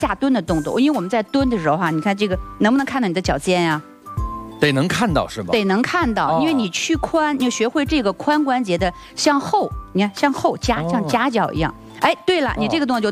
下蹲的动作，因为我们在蹲的时候哈，你看这个能不能看到你的脚尖呀？ 得能看到是吧？ 得能看到，因为你屈髋，你学会这个髋关节的向后，你看向后夹，像夹脚一样。哎，对了，你这个动作就